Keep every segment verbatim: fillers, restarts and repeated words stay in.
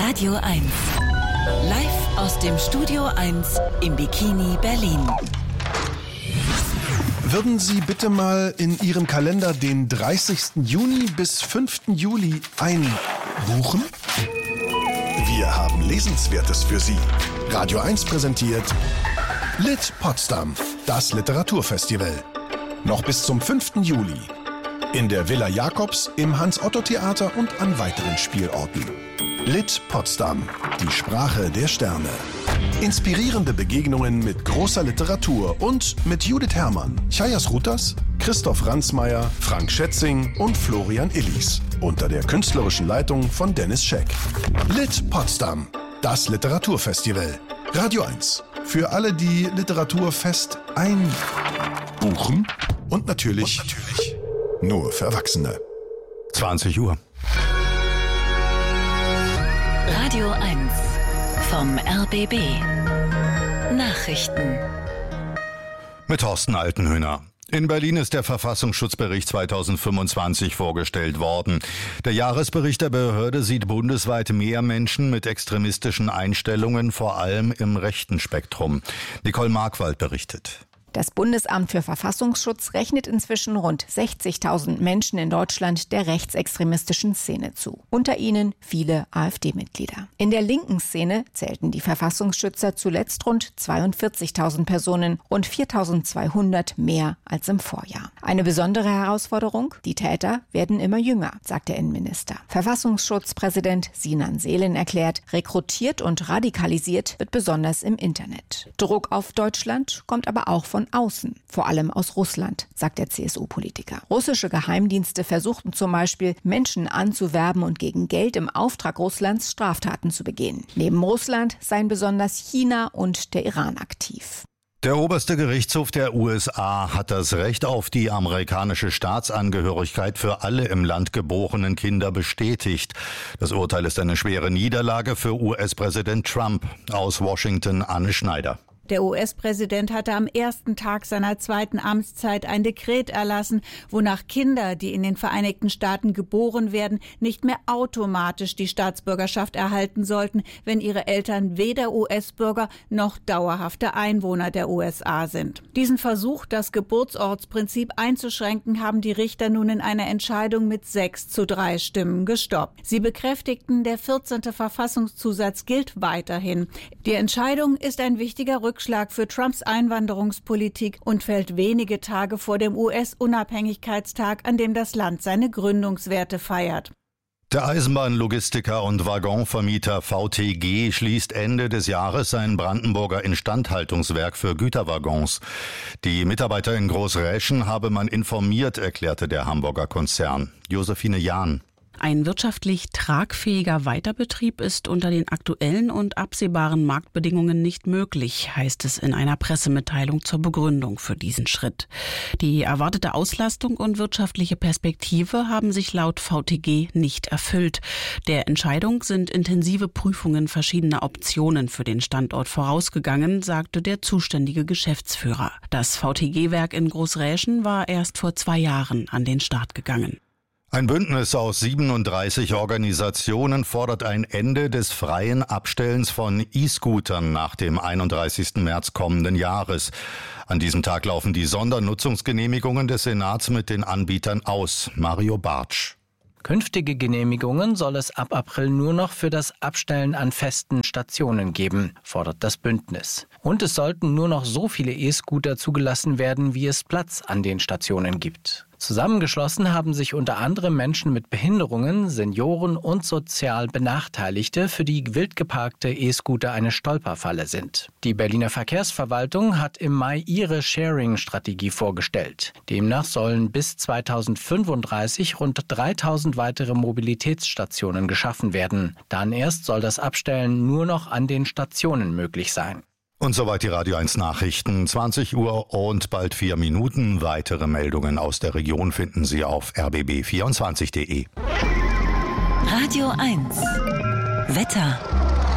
Radio eins. Live aus dem Studio eins im Bikini Berlin. Würden Sie bitte mal in Ihren Kalender den dreißigsten Juni bis fünften Juli einbuchen? Wir haben Lesenswertes für Sie. Radio eins präsentiert Lit Potsdam, das Literaturfestival. Noch bis zum fünften Juli. In der Villa Jakobs, im Hans-Otto-Theater und an weiteren Spielorten. Lit Potsdam, die Sprache der Sterne. Inspirierende Begegnungen mit großer Literatur und mit Judith Herrmann, Chayas Rutas, Christoph Ransmayr, Frank Schätzing und Florian Illies. Unter der künstlerischen Leitung von Dennis Scheck. Lit Potsdam, das Literaturfestival. Radio eins. Für alle, die Literaturfest einbuchen. Und natürlich, und natürlich nur für Erwachsene. zwanzig Uhr. Radio eins vom R B B. Nachrichten. Mit Thorsten Altenhöhner. In Berlin ist der Verfassungsschutzbericht zweitausendfünfundzwanzig vorgestellt worden. Der Jahresbericht der Behörde sieht bundesweit mehr Menschen mit extremistischen Einstellungen, vor allem im rechten Spektrum. Nicole Markwald berichtet. Das Bundesamt für Verfassungsschutz rechnet inzwischen rund sechzigtausend Menschen in Deutschland der rechtsextremistischen Szene zu. Unter ihnen viele AfD-Mitglieder. In der linken Szene zählten die Verfassungsschützer zuletzt rund zweiundvierzigtausend Personen, rund viertausendzweihundert mehr als im Vorjahr. Eine besondere Herausforderung? Die Täter werden immer jünger, sagt der Innenminister. Verfassungsschutzpräsident Sinan Selen erklärt, rekrutiert und radikalisiert wird besonders im Internet. Druck auf Deutschland kommt aber auch von außen, vor allem aus Russland, sagt der C S U-Politiker. Russische Geheimdienste versuchten zum Beispiel, Menschen anzuwerben und gegen Geld im Auftrag Russlands Straftaten zu begehen. Neben Russland seien besonders China und der Iran aktiv. Der oberste Gerichtshof der U S A hat das Recht auf die amerikanische Staatsangehörigkeit für alle im Land geborenen Kinder bestätigt. Das Urteil ist eine schwere Niederlage für U S-Präsident Trump. Aus Washington Anne Schneider. Der U S-Präsident hatte am ersten Tag seiner zweiten Amtszeit ein Dekret erlassen, wonach Kinder, die in den Vereinigten Staaten geboren werden, nicht mehr automatisch die Staatsbürgerschaft erhalten sollten, wenn ihre Eltern weder U S-Bürger noch dauerhafte Einwohner der U S A sind. Diesen Versuch, das Geburtsortsprinzip einzuschränken, haben die Richter nun in einer Entscheidung mit sechs zu drei Stimmen gestoppt. Sie bekräftigten, der vierzehnte Verfassungszusatz gilt weiterhin. Die Entscheidung ist ein wichtiger Rückschlag Rückschlag für Trumps Einwanderungspolitik und fällt wenige Tage vor dem U S-Unabhängigkeitstag, an dem das Land seine Gründungswerte feiert. Der Eisenbahnlogistiker und Waggonvermieter V T G schließt Ende des Jahres sein Brandenburger Instandhaltungswerk für Güterwaggons. Die Mitarbeiter in Großräschen habe man informiert, erklärte der Hamburger Konzern. Josephine Jahn. Ein wirtschaftlich tragfähiger Weiterbetrieb ist unter den aktuellen und absehbaren Marktbedingungen nicht möglich, heißt es in einer Pressemitteilung zur Begründung für diesen Schritt. Die erwartete Auslastung und wirtschaftliche Perspektive haben sich laut V T G nicht erfüllt. Der Entscheidung sind intensive Prüfungen verschiedener Optionen für den Standort vorausgegangen, sagte der zuständige Geschäftsführer. Das V T G-Werk in Großräschen war erst vor zwei Jahren an den Start gegangen. Ein Bündnis aus siebenunddreißig Organisationen fordert ein Ende des freien Abstellens von E-Scootern nach dem einunddreißigsten März kommenden Jahres. An diesem Tag laufen die Sondernutzungsgenehmigungen des Senats mit den Anbietern aus. Mario Bartsch. Künftige Genehmigungen soll es ab April nur noch für das Abstellen an festen Stationen geben, fordert das Bündnis. Und es sollten nur noch so viele E-Scooter zugelassen werden, wie es Platz an den Stationen gibt. Zusammengeschlossen haben sich unter anderem Menschen mit Behinderungen, Senioren und sozial Benachteiligte, für die wild geparkte E-Scooter eine Stolperfalle sind. Die Berliner Verkehrsverwaltung hat im Mai ihre Sharing-Strategie vorgestellt. Demnach sollen bis zweitausendfünfunddreißig rund dreitausend weitere Mobilitätsstationen geschaffen werden. Dann erst soll das Abstellen nur noch an den Stationen möglich sein. Und soweit die Radio eins Nachrichten. zwanzig Uhr und bald vier Minuten. Weitere Meldungen aus der Region finden Sie auf r b b vierundzwanzig punkt d e. Radio eins. Wetter.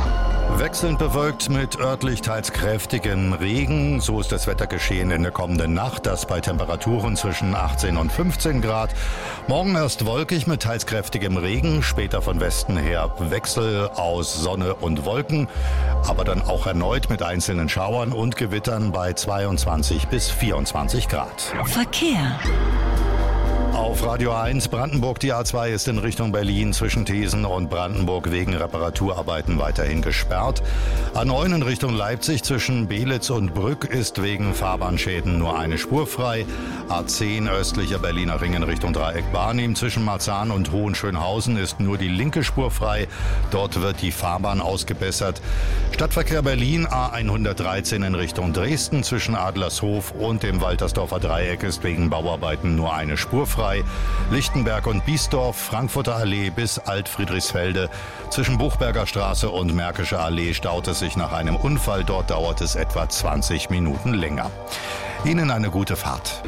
Wechselnd bewölkt mit örtlich teils kräftigem Regen. So ist das Wettergeschehen in der kommenden Nacht. Das bei Temperaturen zwischen achtzehn und fünfzehn Grad. Morgen erst wolkig mit teils kräftigem Regen. Später von Westen her Wechsel aus Sonne und Wolken. Aber dann auch erneut mit einzelnen Schauern und Gewittern bei zweiundzwanzig bis vierundzwanzig Grad. Verkehr. Auf Radio eins Brandenburg, die A zwei ist in Richtung Berlin zwischen Thesen und Brandenburg wegen Reparaturarbeiten weiterhin gesperrt. A neun in Richtung Leipzig zwischen Belitz und Brück ist wegen Fahrbahnschäden nur eine Spur frei. A zehn östlicher Berliner Ring in Richtung Dreieck Barnim zwischen Marzahn und Hohenschönhausen ist nur die linke Spur frei. Dort wird die Fahrbahn ausgebessert. Stadtverkehr Berlin A hundertdreizehn in Richtung Dresden zwischen Adlershof und dem Waltersdorfer Dreieck ist wegen Bauarbeiten nur eine Spur frei. Lichtenberg und Biesdorf, Frankfurter Allee bis Alt-Friedrichsfelde. Zwischen Buchberger Straße und Märkische Allee staut es sich nach einem Unfall. Dort dauert es etwa zwanzig Minuten länger. Ihnen eine gute Fahrt.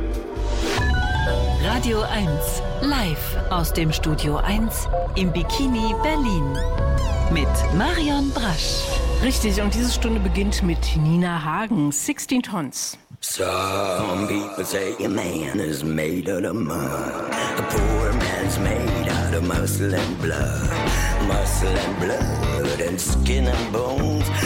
Radio eins, live aus dem Studio eins im Bikini Berlin. Mit Marion Brasch. Richtig, und diese Stunde beginnt mit Nina Hagen, sixteen Tons. Some people say a man is made out of mud. A poor man's made out of muscle and blood. Muscle and blood and skin and bones.